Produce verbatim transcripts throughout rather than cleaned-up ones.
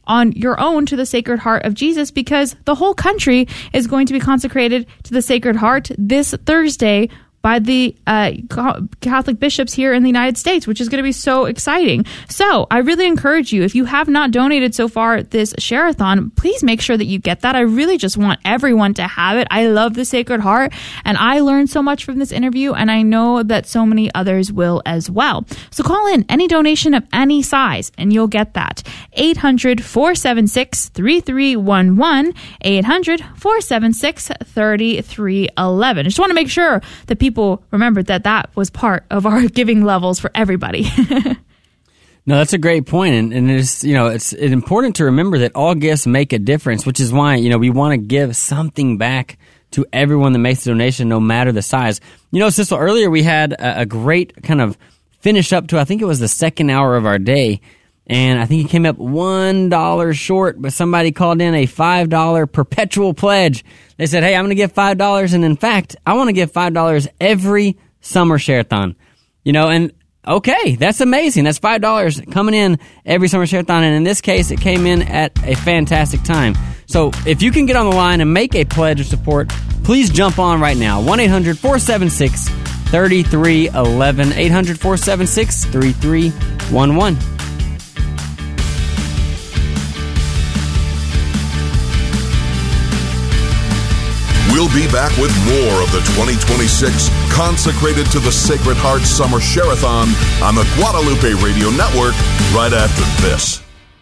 on your own to the Sacred Heart of Jesus, because the whole country is going to be consecrated to the Sacred Heart this Thursday by the uh, Catholic bishops here in the United States, which is going to be so exciting. So I really encourage you, if you have not donated so far this Share-a-thon, please make sure that you get that. I really just want everyone to have it. I love the Sacred Heart, and I learned so much from this interview, and I know that so many others will as well. So call in any donation of any size, and you'll get that. eight hundred, four seven six, three three one one, eight hundred, four seven six, three three one one. I just want to make sure that people People remembered that that was part of our giving levels for everybody. No, that's a great point, and, and it's you know it's, it's important to remember that all gifts make a difference, which is why you know we want to give something back to everyone that makes a donation, no matter the size. You know, Sissel, earlier we had a, a great kind of finish up to, I think it was the second hour of our day, and I think it came up one dollar short, but somebody called in a five dollar perpetual pledge. They said, hey, I'm going to give five dollars, and in fact, I want to give five dollars every summer Share-a-thon. You know, and okay, that's amazing. That's five dollars coming in every summer Share-a-thon, and in this case, it came in at a fantastic time. So if you can get on the line and make a pledge of support, please jump on right now. one eight hundred, four seven six, three three one one, eight hundred, four seven six, three three one one. We'll be back with more of the twenty twenty-six Consecrated to the Sacred Heart Summer Share-a-thon on the Guadalupe Radio Network right after this.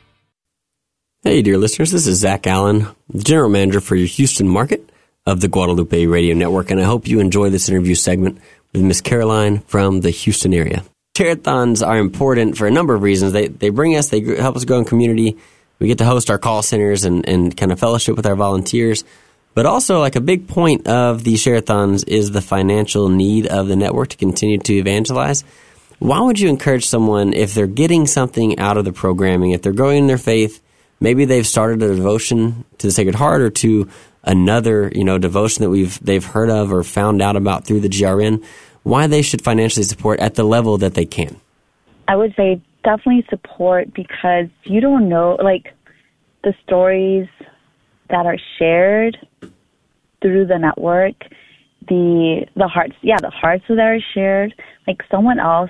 Hey, dear listeners, this is Zach Allen, the General Manager for your Houston market of the Guadalupe Radio Network, and I hope you enjoy this interview segment with Miss Caroline from the Houston area. Share-a-thons are important for a number of reasons. They they bring us, they help us grow in community. We get to host our call centers and, and kind of fellowship with our volunteers. But also, like a big point of these Share-a-thons is the financial need of the network to continue to evangelize. Why would you encourage someone, if they're getting something out of the programming, if they're growing in their faith, maybe they've started a devotion to the Sacred Heart or to another, you know, devotion that we've they've heard of or found out about through the G R N, why they should financially support at the level that they can? I would say definitely support, because you don't know, like, the stories that are shared through the network, the the hearts, yeah, the hearts that are shared, like someone else,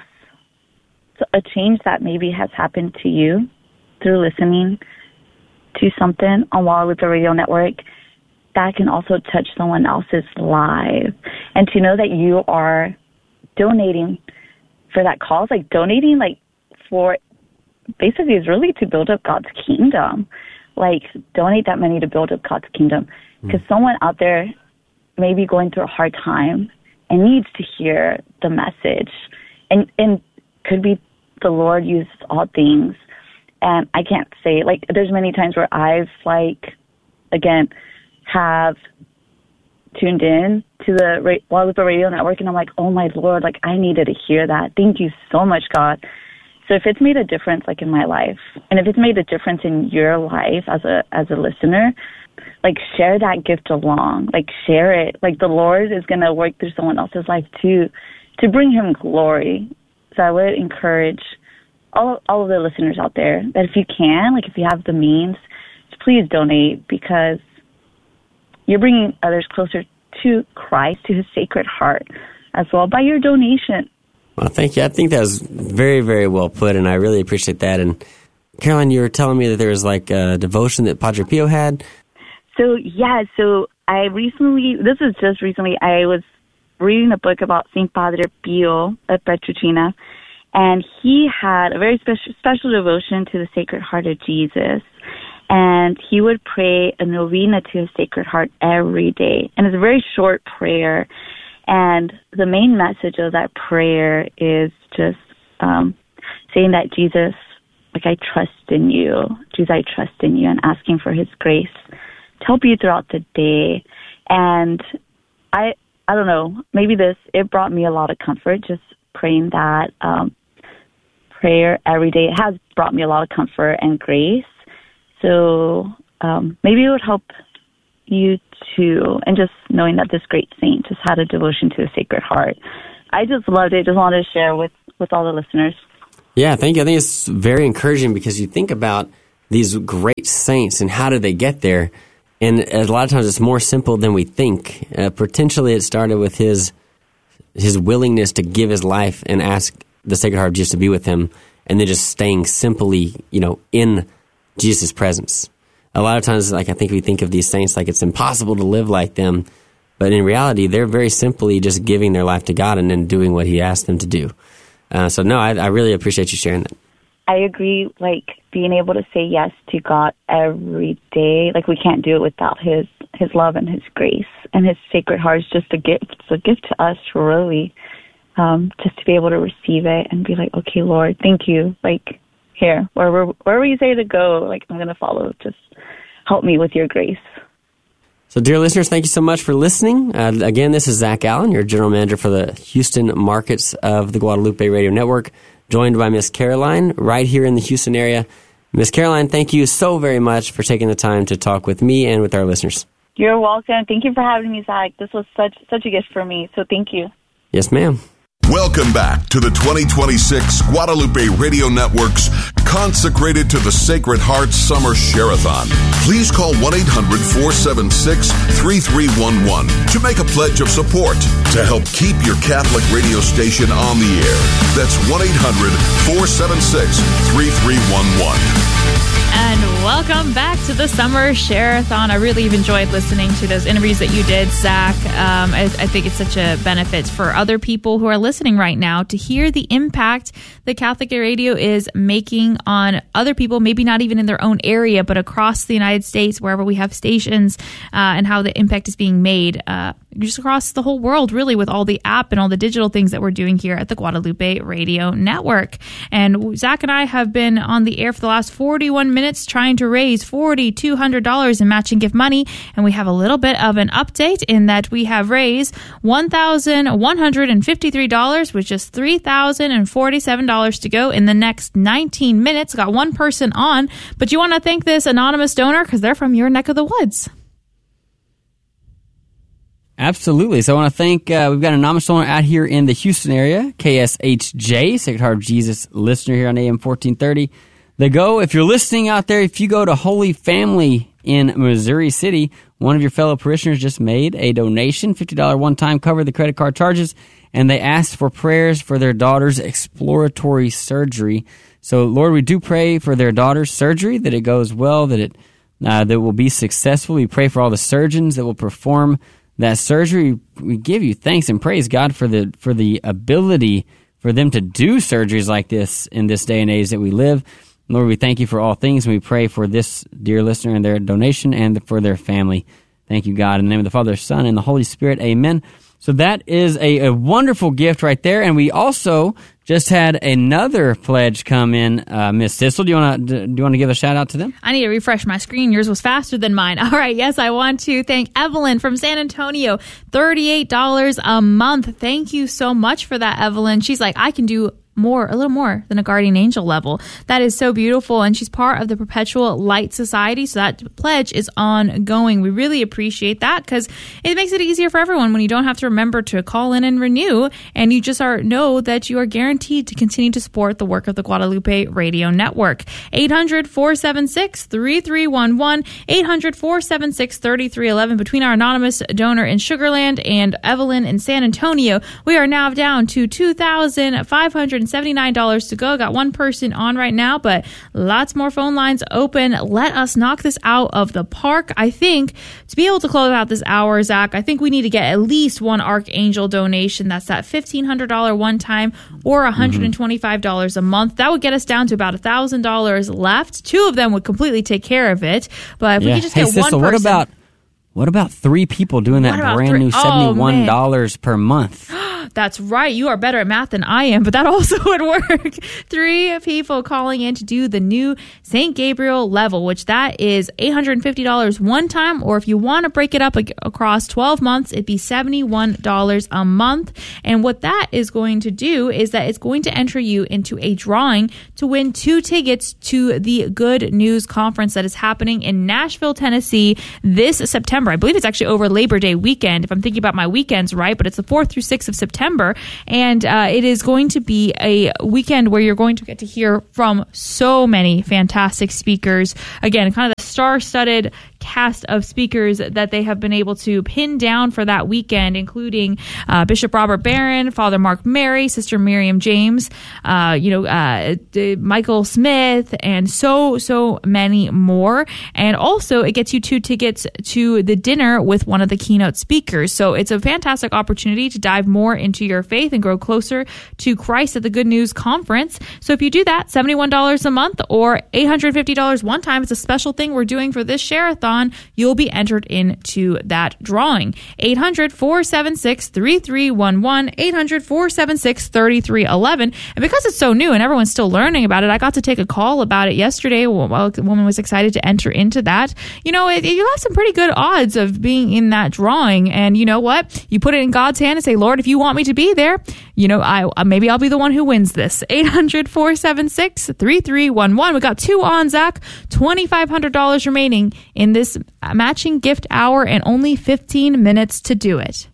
a change that maybe has happened to you through listening to something on Guadalupe Radio Network, that can also touch someone else's life. And to know that you are donating for that cause, like donating like for, basically is really to build up God's kingdom. Like, donate that money to build up God's kingdom. Because mm. someone out there may be going through a hard time and needs to hear the message. And and could be the Lord uses all things. And I can't say, like, there's many times where I've, like, again, have tuned in to the Guadalupe Radio Network, and I'm like, oh, my Lord, like, I needed to hear that. Thank you so much, God. So if it's made a difference, like, in my life, and if it's made a difference in your life as a as a listener, like, share that gift along. Like, share it. Like, the Lord is going to work through someone else's life, too, to bring him glory. So I would encourage all, all of the listeners out there that if you can, like, if you have the means, please donate, because you're bringing others closer to Christ, to his Sacred Heart, as well, by your donation. Well, thank you. I think that was very, very well put, and I really appreciate that. And Caroline, you were telling me that there was like a devotion that Padre Pio had. So, yeah, so I recently, this is just recently, I was reading a book about Saint Padre Pio of Pietrelcina, and he had a very special, special devotion to the Sacred Heart of Jesus. And he would pray a novena to his Sacred Heart every day. And it's a very short prayer. And the main message of that prayer is just um, saying that Jesus, like, I trust in you. Jesus, I trust in you, and asking for his grace to help you throughout the day. And I, I don't know, maybe this, it brought me a lot of comfort, just praying that um, prayer every day. It has brought me a lot of comfort and grace. So um, maybe it would help you too, and just knowing that this great saint just had a devotion to the Sacred Heart. I just loved it. Just wanted to share with, with all the listeners. Yeah, thank you. I think it's very encouraging, because you think about these great saints, and how did they get there? And a lot of times it's more simple than we think. Uh, potentially it started with his his willingness to give his life and ask the Sacred Heart of Jesus to be with him, and then just staying simply, you know, in Jesus' presence. A lot of times, like I think we think of these saints like it's impossible to live like them, but in reality, they're very simply just giving their life to God and then doing what he asked them to do. Uh, so no, I, I really appreciate you sharing that. I agree, like, being able to say yes to God every day, like, we can't do it without His His love and His grace. And His Sacred Heart is just a gift. It's a gift to us, really, um, just to be able to receive it and be like, okay, Lord, thank you. Like, here, wherever, wherever you say to go, like, I'm going to follow. Just help me with your grace. So, dear listeners, thank you so much for listening. Uh, again, this is Zach Allen, your General Manager for the Houston markets of the Guadalupe Radio Network, joined by Miss Caroline right here in the Houston area. Miss Caroline, thank you so very much for taking the time to talk with me and with our listeners. You're welcome. Thank you for having me, Zach. This was such such a gift for me, so thank you. Yes, ma'am. Welcome back to the twenty twenty-six Guadalupe Radio Network's Consecrated to the Sacred Heart Summer Share-a-thon. Please call one eight hundred four seven six three three one one to make a pledge of support to help keep your Catholic radio station on the air. That's one eight hundred four seven six three three one one. And welcome back to the Summer Share-a-thon. I really have enjoyed listening to those interviews that you did, Zach. Um, I, I think it's such a benefit for other people who are listening right now to hear the impact that Catholic Radio is making on other people, maybe not even in their own area, but across the United States, wherever we have stations, uh, and how the impact is being made uh, just across the whole world, really, with all the app and all the digital things that we're doing here at the Guadalupe Radio Network. And Zach and I have been on the air for the last forty-one minutes trying to raise four thousand two hundred dollars in matching gift money. And we have a little bit of an update in that we have raised one thousand one hundred fifty-three dollars, which is three thousand forty-seven dollars to go in the next nineteen minutes. Got one person on, but you want to thank this anonymous donor because they're from your neck of the woods. Absolutely. So I want to thank, uh, we've got an anonymous donor out here in the Houston area, K S H J, Sacred Heart of Jesus listener here on A M fourteen thirty. The Go, if you're listening out there, if you go to Holy Family in Missouri City, one of your fellow parishioners just made a donation, fifty dollars one-time, covered the credit card charges, and they asked for prayers for their daughter's exploratory surgery. So, Lord, we do pray for their daughter's surgery, that it goes well, that it uh, that it will be successful. We pray for all the surgeons that will perform that surgery. We give you thanks and praise, God, for the for the ability for them to do surgeries like this in this day and age that we live. Lord, we thank you for all things, and we pray for this dear listener and their donation and for their family. Thank you, God. In the name of the Father, Son, and the Holy Spirit, amen. So that is a, a wonderful gift right there. And we also just had another pledge come in. Uh, Miss Sissel, do you want to do you want to give a shout out to them? I need to refresh my screen. Yours was faster than mine. All right. Yes, I want to thank Evelyn from San Antonio. thirty-eight dollars a month. Thank you so much for that, Evelyn. She's like, I can do more, a little more than a guardian angel level. That is so beautiful. And she's part of the Perpetual Light Society. So that pledge is ongoing. We really appreciate that because it makes it easier for everyone when you don't have to remember to call in and renew. And you just are know that you are guaranteed to continue to support the work of the Guadalupe Radio Network. eight hundred four seven six three three one one, eight hundred four seven six three three one one. Between our anonymous donor in Sugar Land and Evelyn in San Antonio, we are now down to two thousand five hundred seventy-nine dollars to go. Got one person on right now, but lots more phone lines open. Let us knock this out of the park. I think to be able to close out this hour, Zach, I think we need to get at least one Archangel donation. That's that fifteen hundred dollars one time or one hundred twenty-five dollars mm-hmm. a month. That would get us down to about one thousand dollars left. Two of them would completely take care of it. But if yeah. we could just hey, get Sissel, one person. What about, what about three people doing that brand three? new seventy-one dollars oh, per month? That's right. You are better at math than I am, but that also would work. Three people calling in to do the new Saint Gabriel level, which that is eight hundred fifty dollars one time, or if you want to break it up across twelve months, it'd be seventy-one dollars a month. And what that is going to do is that it's going to enter you into a drawing to win two tickets to the Good News Conference that is happening in Nashville, Tennessee this September. September. I believe it's actually over Labor Day weekend, if I'm thinking about my weekends right, but it's the fourth through sixth of September. And uh, it is going to be a weekend where you're going to get to hear from so many fantastic speakers. Again, kind of the star-studded cast of speakers that they have been able to pin down for that weekend, including uh, Bishop Robert Barron, Father Mark Mary, Sister Miriam James, uh, you know, uh, Michael Smith, and so, so many more. And also, it gets you two tickets to the dinner with one of the keynote speakers. So it's a fantastic opportunity to dive more into your faith and grow closer to Christ at the Good News Conference. So if you do that, seventy-one dollars a month or eight hundred fifty dollars one time, it's a special thing we're doing for this share-a-thon, you'll be entered into that drawing. eight hundred, four seven six, three three one one, eight hundred, four seven six, three three one one. And because it's so new and everyone's still learning about it, I got to take a call about it yesterday while a woman was excited to enter into that. You know, it, you have some pretty good odds of being in that drawing. And you know what? You put it in God's hand and say, Lord, if you want me to be there, you know, I maybe I'll be the one who wins this. eight hundred, four seven six, three three one one. We got two on, Zach. twenty-five hundred dollars remaining in this matching gift hour and only fifteen minutes to do it.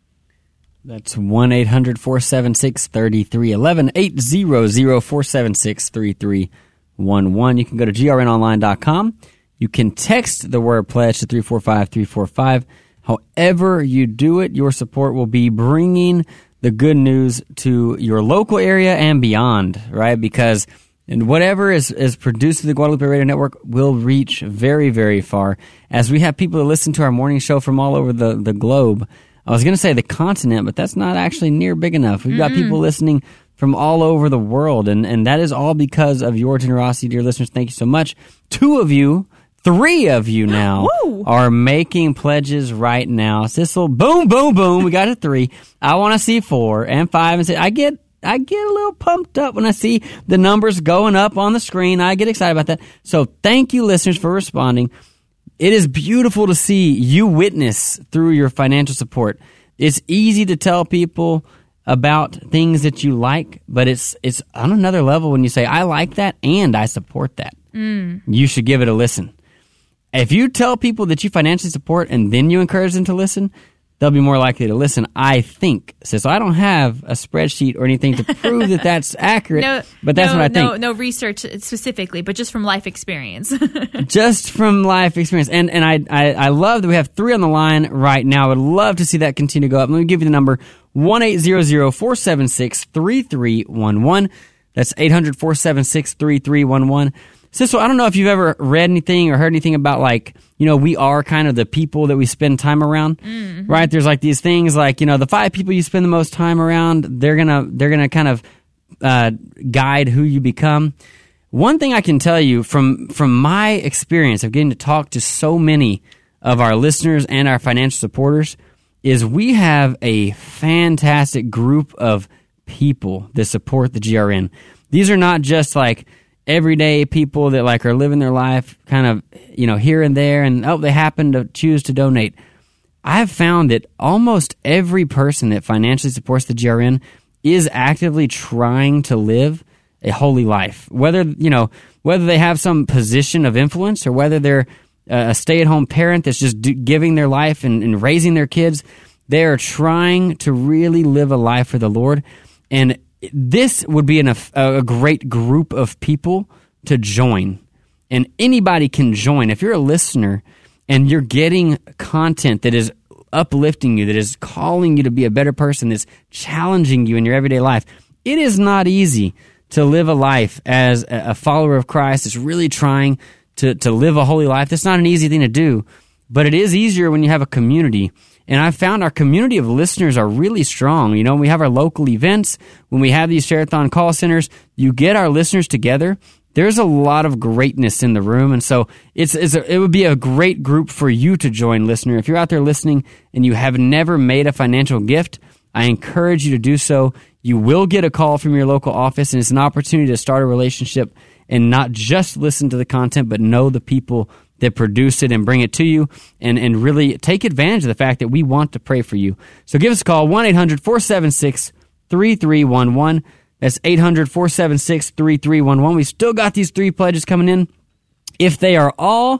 That's one eight hundred, four seven six, three three one one, eight hundred, four seven six, three three one one. You can go to G R N online dot com. You can text the word pledge to three four five, three four five. However you do it, your support will be bringing the good news to your local area and beyond, right? Because and whatever is, is produced through the Guadalupe Radio Network will reach very, very far. As we have people that listen to our morning show from all over the, the globe. I was going to say the continent, but that's not actually near big enough. We've got mm-hmm. people listening from all over the world, and, and that is all because of your generosity, dear listeners. Thank you so much. Two of you, three of you now are making pledges right now. Sissel, boom, boom, boom. We got a three. I want to see four and five and six. I get I get a little pumped up when I see the numbers going up on the screen. I get excited about that. So thank you, listeners, for responding. It is beautiful to see you witness through your financial support. It's easy to tell people about things that you like, but it's it's on another level when you say, I like that and I support that. Mm. You should give it a listen. If you tell people that you financially support and then you encourage them to listen, they'll be more likely to listen, I think. So, so I don't have a spreadsheet or anything to prove that that's accurate, no, but that's no, what I think. No, no research specifically, but just from life experience. Just from life experience. And and I, I, I love that we have three on the line right now. I would love to see that continue to go up. Let me give you the number, one eight hundred, four seven six, three three one one. That's eight hundred, four seven six, three three one one. Sissel, I don't know if you've ever read anything or heard anything about, like, you know, we are kind of the people that we spend time around, mm-hmm. right? There's like these things like, you know, the five people you spend the most time around, they're gonna they're gonna kind of uh, guide who you become. One thing I can tell you from from my experience of getting to talk to so many of our listeners and our financial supporters is we have a fantastic group of people that support the G R N. These are not just like everyday people that like are living their life kind of, you know, here and there, and oh, they happen to choose to donate. I've found that almost every person that financially supports the G R N is actively trying to live a holy life. Whether, you know, whether they have some position of influence or whether they're a stay-at-home parent that's just do, giving their life and, and raising their kids, they are trying to really live a life for the Lord. And this would be an, a, a great group of people to join. And anybody can join. If you're a listener and you're getting content that is uplifting you, that is calling you to be a better person, that's challenging you in your everyday life, it is not easy to live a life as a follower of Christ that's really trying to, to live a holy life. That's not an easy thing to do, but it is easier when you have a community. And I've found our community of listeners are really strong. You know, when we have our local events, when we have these Share-a-thon call centers, you get our listeners together. There's a lot of greatness in the room. And so it's, it's a, it would be a great group for you to join, listener. If you're out there listening and you have never made a financial gift, I encourage you to do so. You will get a call from your local office, and it's an opportunity to start a relationship and not just listen to the content, but know the people that produce it and bring it to you, and, and really take advantage of the fact that we want to pray for you. So give us a call, one eight hundred, four seven six, three three one one. That's eight hundred, four seven six, three three one one. We still got these three pledges coming in. If they are all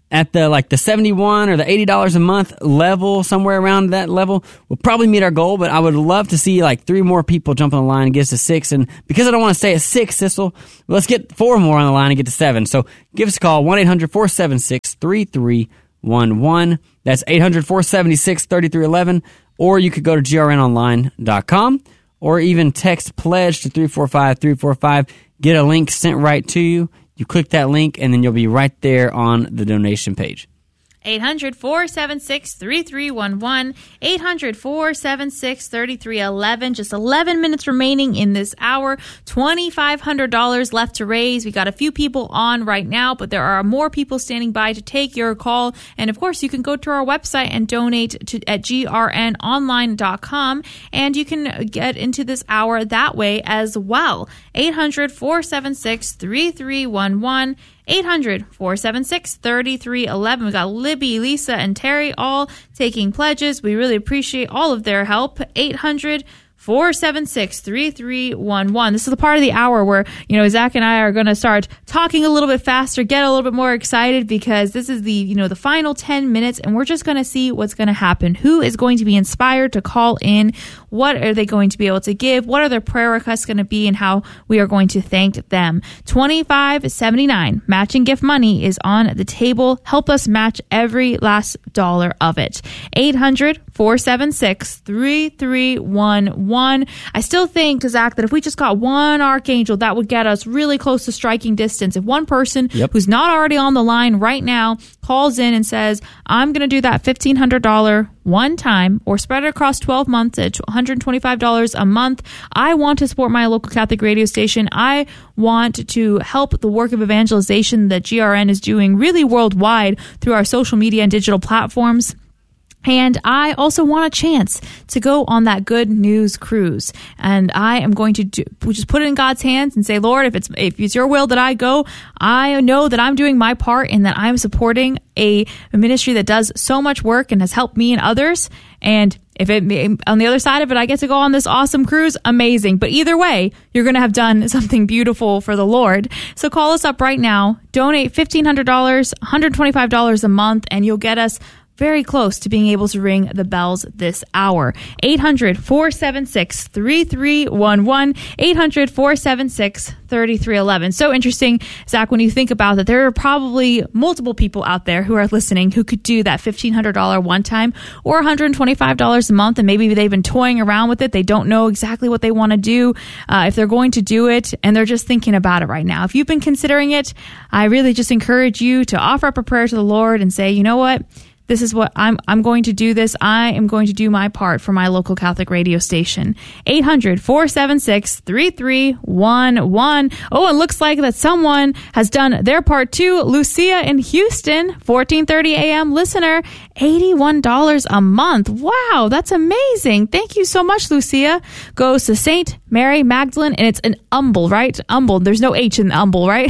at the like the seventy-one or the eighty dollars a month level, somewhere around that level, we'll probably meet our goal. But I would love to see like three more people jump on the line and get us to six. And because I don't want to stay at six, Sissel, let's get four more on the line and get to seven. So give us a call, one eight hundred four seven six three three one one. That's eight hundred four seven six three three one one. Or you could go to G R N online dot com or even text pledge to three four five three four five. Get a link sent right to you. You click that link, and then you'll be right there on the donation page. eight hundred four seven six three three one one, eight hundred four seven six three three one one. Just eleven minutes remaining in this hour, two thousand five hundred dollars left to raise. We got a few people on right now, but there are more people standing by to take your call. And of course, you can go to our website and donate to, at G R N online dot com, and you can get into this hour that way as well. eight hundred four seven six three three one one. eight hundred four seven six three three one one. We got Libby, Lisa, and Terry all taking pledges. We really appreciate all of their help. eight hundred four seven six three three one one. This is the part of the hour where, you know, Zach and I are going to start talking a little bit faster, get a little bit more excited, because this is the, you know, the final ten minutes, and we're just going to see what's going to happen. Who is going to be inspired to call in? What are they going to be able to give? What are their prayer requests going to be, and how we are going to thank them? twenty-five seventy-nine matching gift money is on the table. Help us match every last dollar of it. eight hundred four seven six three three one one. I still think, Zach, that if we just got one archangel, that would get us really close to striking distance. If one person yep. who's not already on the line right now calls in and says, I'm going to do that fifteen hundred dollars one time, or spread it across twelve months at one hundred twenty-five dollars a month. I want to support my local Catholic radio station. I want to help the work of evangelization that G R N is doing really worldwide through our social media and digital platforms. And I also want a chance to go on that good news cruise. And I am going to do, just put it in God's hands and say, Lord, if it's, if it's your will that I go, I know that I'm doing my part and that I'm supporting a, a ministry that does so much work and has helped me and others. And if it, on the other side of it, I get to go on this awesome cruise, amazing. But either way, you're going to have done something beautiful for the Lord. So call us up right now, donate fifteen hundred dollars, one hundred twenty-five dollars a month, and you'll get us very close to being able to ring the bells this hour. eight hundred four seven six three three one one, eight hundred four seven six three three one one. So interesting, Zach, when you think about that, there are probably multiple people out there who are listening who could do that fifteen hundred dollars one time or one hundred twenty-five dollars a month, and maybe they've been toying around with it. They don't know exactly what they want to do, uh, if they're going to do it, and they're just thinking about it right now. If you've been considering it, I really just encourage you to offer up a prayer to the Lord and say, you know what? This is what I'm, I'm going to do this. I am going to do my part for my local Catholic radio station. eight hundred four seven six three three one one. Oh, it looks like that someone has done their part too. Lucia in Houston, fourteen thirty a.m. listener, eighty-one dollars a month. Wow, that's amazing. Thank you so much, Lucia. Goes to Saint Mary Magdalene, and it's an umble, right? Umble. There's no H in the umble, right?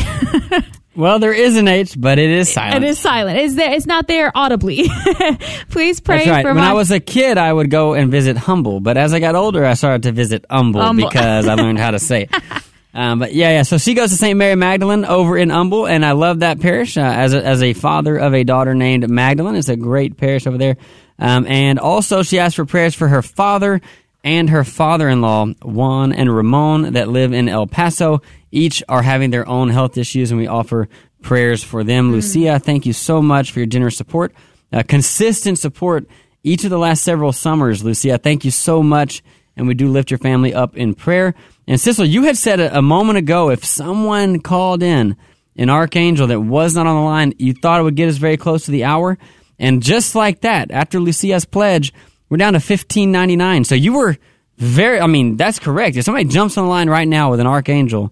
Well, there is an H, but it is silent. It is silent. It's there. It's not there audibly. Please pray That's right. for When my... I was a kid, I would go and visit Humble, but as I got older, I started to visit Umble, Umble. because I learned how to say it. Um, but yeah, yeah. So she goes to Saint Mary Magdalene over in Umble, and I love that parish. Uh, as a, as a father of a daughter named Magdalene, it's a great parish over there. Um, and also, she asked for prayers for her father and her father-in-law, Juan and Ramon, that live in El Paso. Each are having their own health issues, and we offer prayers for them. Mm. Lucia, thank you so much for your generous support. Uh, consistent support each of the last several summers, Lucia. Thank you so much, and we do lift your family up in prayer. And Sissel, you had said a, a moment ago, if someone called in, an archangel that was not on the line, you thought it would get us very close to the hour. And just like that, after Lucia's pledge, we're down to fifteen ninety-nine. So you were very, I mean, that's correct. If somebody jumps on the line right now with an archangel,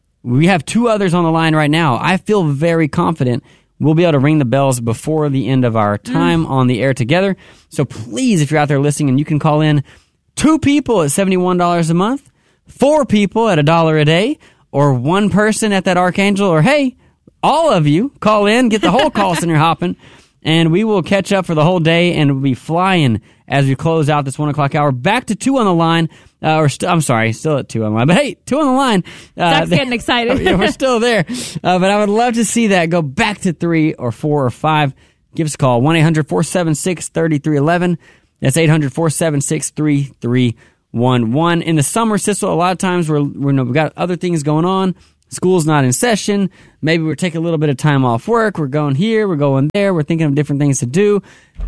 we have two others on the line right now. I feel very confident we'll be able to ring the bells before the end of our time mm. on the air together. So please, if you're out there listening, and you can call in two people at seventy-one dollars a month, four people at a dollar a day, or one person at that archangel, or hey, all of you, call in, get the whole call center hopping, And we will catch up for the whole day, and we'll be flying as we close out this one o'clock hour. Back to two on the line. Uh, or st- I'm sorry, still at two on the line. But hey, two on the line. Uh, Zach's getting excited. Yeah, we're still there. Uh, but I would love to see that go back to three or four or five. Give us a call, one eight hundred four seven six three three one one. That's eight hundred four seven six three three one one. In the summer, Sissel, a lot of times we're, we're, we've got other things going on. School's not in session. Maybe we're taking a little bit of time off work. We're going here, we're going there. We're thinking of different things to do.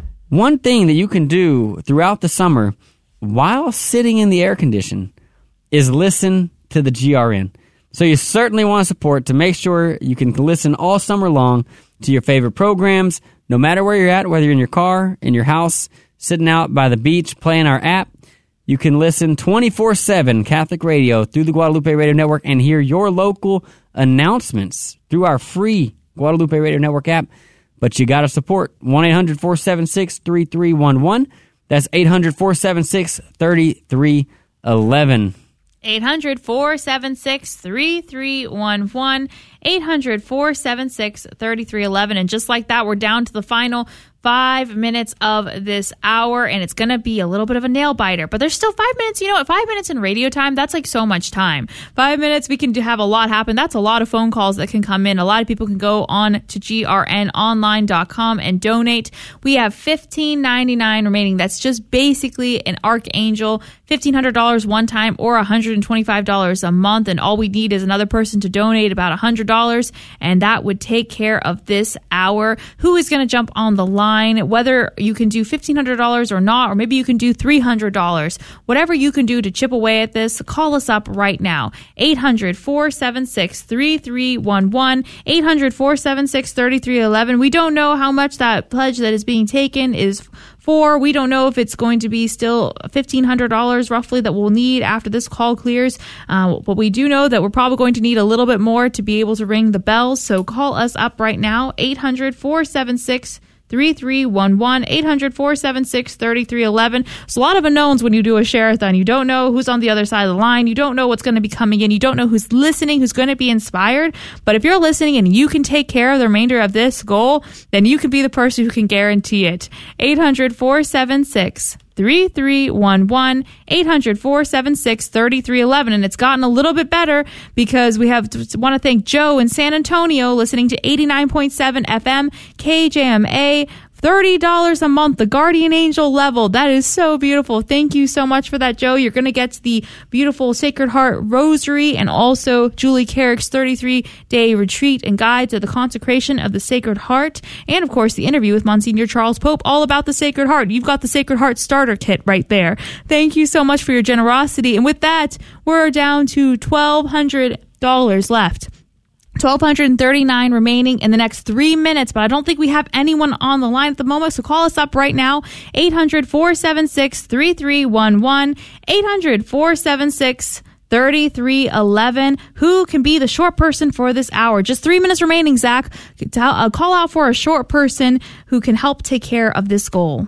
One thing that you can do throughout the summer while sitting in the air condition is listen to the G R N. So you certainly want to support to make sure you can listen all summer long to your favorite programs, no matter where you're at, whether you're in your car, in your house, sitting out by the beach, playing our app. You can listen twenty-four seven Catholic Radio through the Guadalupe Radio Network and hear your local announcements through our free Guadalupe Radio Network app. But you got to support one eight hundred four seven six three three one one. That's eight hundred four seven six three three one one. eight hundred four seven six three three one one. eight hundred four seven six three three one one. And just like that, we're down to the final five minutes of this hour, and it's going to be a little bit of a nail biter, but there's still five minutes. You know, five minutes in radio time, that's like so much time. Five minutes, we can do, have a lot happen. That's a lot of phone calls that can come in. A lot of people can go on to G R N online dot com and donate. We have fifteen ninety-nine remaining. That's just basically an Archangel, fifteen hundred dollars one time or one hundred twenty-five dollars a month, and all we need is another person to donate about one hundred dollars, and that would take care of this hour. Who is going to jump on the line? Whether you can do fifteen hundred dollars or not, or maybe you can do three hundred dollars. Whatever you can do to chip away at this, call us up right now. eight hundred four seven six three three one one. eight hundred four seven six three three one one. We don't know how much that pledge that is being taken is for. We don't know if it's going to be still fifteen hundred dollars roughly that we'll need after this call clears. Uh, but we do know that we're probably going to need a little bit more to be able to ring the bells. So call us up right now. eight hundred four seven six three three one one. eight hundred four seven six three three one one. There's a lot of unknowns when you do a share-a-thon. You don't know who's on the other side of the line. You don't know what's going to be coming in. You don't know who's listening, who's going to be inspired. But if you're listening and you can take care of the remainder of this goal, then you can be the person who can guarantee it. eight hundred four seven six three three one one. eight hundred four seven six three three one one. And it's gotten a little bit better because we have want to thank Joe in San Antonio listening to eighty-nine point seven F M K J M A. thirty dollars a month, the Guardian Angel level. That is so beautiful. Thank you so much for that, Joe. You're going to get the beautiful Sacred Heart Rosary and also Julie Carrick's thirty-three day retreat and guide to the consecration of the Sacred Heart. And, of course, the interview with Monsignor Charles Pope all about the Sacred Heart. You've got the Sacred Heart starter kit right there. Thank you so much for your generosity. And with that, we're down to twelve hundred dollars left. twelve thirty-nine remaining in the next three minutes, but I don't think we have anyone on the line at the moment, so call us up right now, eight hundred four seven six three three one one, eight hundred four seven six three three one one. Who can be the short person for this hour? Just three minutes remaining, Zach. Call out for a short person who can help take care of this goal.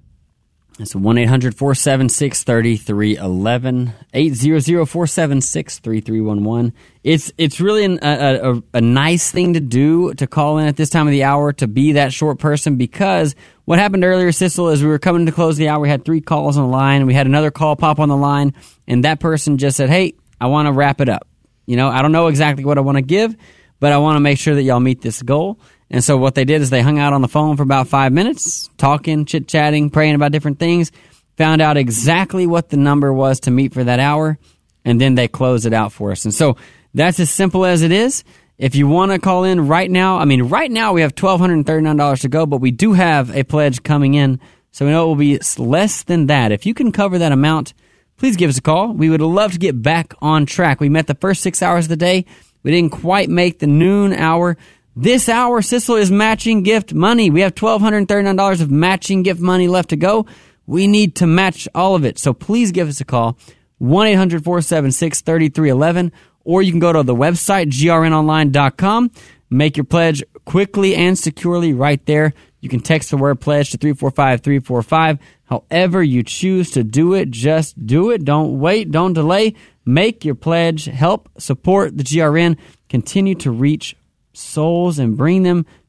It's one eight hundred four seven six three three one one, eight hundred four seven six three three one one. It's it's really an, a, a, a nice thing to do, to call in at this time of the hour, to be that short person, because what happened earlier, Sissel, is we were coming to close the hour, we had three calls on the line, and we had another call pop on the line, and that person just said, hey, I want to wrap it up. You know, I don't know exactly what I want to give, but I want to make sure that y'all meet this goal. And so what they did is they hung out on the phone for about five minutes, talking, chit-chatting, praying about different things, found out exactly what the number was to meet for that hour, and then they closed it out for us. And so that's as simple as it is. If you want to call in right now, I mean, right now we have one thousand two hundred thirty-nine dollars to go, but we do have a pledge coming in, so we know it will be less than that. If you can cover that amount, please give us a call. We would love to get back on track. We met the first six hours of the day. We didn't quite make the noon hour. This hour, Sissel, is matching gift money. We have one thousand two hundred thirty-nine dollars of matching gift money left to go. We need to match all of it. So please give us a call, one eight hundred four seven six three three one one, or you can go to the website, G R N online dot com. Make your pledge quickly and securely right there. You can text the word pledge to three four five three four five. However you choose to do it, just do it. Don't wait. Don't delay. Make your pledge. Help support the G R N. Continue to reach souls and bring them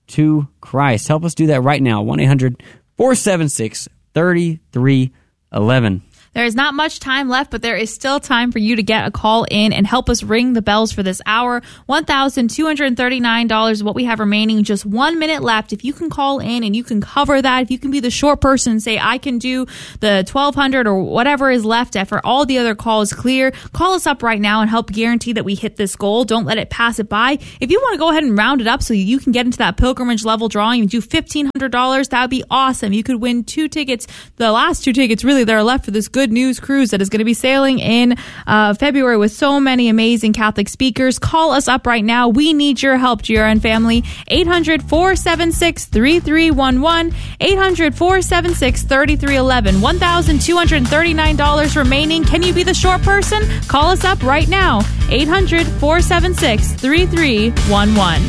to Christ. Help us do that right now. one eight hundred four seven six three three one one. There is not much time left, but there is still time for you to get a call in and help us ring the bells for this hour. one thousand two hundred thirty-nine dollars is what we have remaining. Just one minute left. If you can call in and you can cover that, if you can be the short person and say, I can do the twelve hundred or whatever is left after all the other calls clear, call us up right now and help guarantee that we hit this goal. Don't let it pass it by. If you want to go ahead and round it up so you can get into that pilgrimage level drawing and do fifteen hundred dollars, that would be awesome. You could win two tickets, the last two tickets really that are left for this good news cruise that is going to be sailing in uh, February with so many amazing Catholic speakers. Call us up right now. We need your help, G R N family. eight hundred four seven six three three one one. eight hundred four seven six three three one one. one thousand two hundred thirty-nine dollars remaining. Can you be the short person? Call us up right now. eight hundred four seven six three three one one.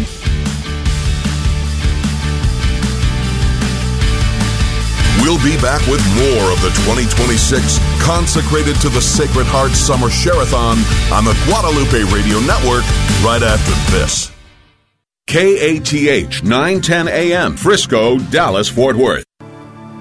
We'll be back with more of the twenty twenty-six Consecrated to the Sacred Heart Summer Share-a-thon on the Guadalupe Radio Network right after this. K A T H nine ten A M, Frisco, Dallas, Fort Worth.